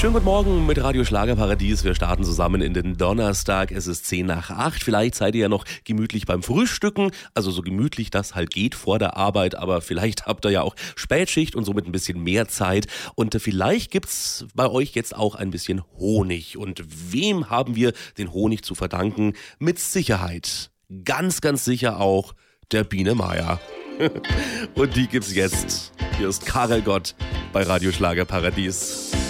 Schönen guten Morgen mit Radio Schlagerparadies. Wir starten zusammen in den Donnerstag. Es ist 7:50. Vielleicht seid ihr ja noch gemütlich beim Frühstücken. Also so gemütlich das halt geht vor der Arbeit. Aber vielleicht habt ihr ja auch Spätschicht und somit ein bisschen mehr Zeit. Und vielleicht gibt's bei euch jetzt auch ein bisschen Honig. Und wem haben wir den Honig zu verdanken? Mit Sicherheit. Ganz, ganz sicher auch der Biene Meier. Und die gibt's jetzt. Hier ist Karel Gott bei Radio Schlagerparadies.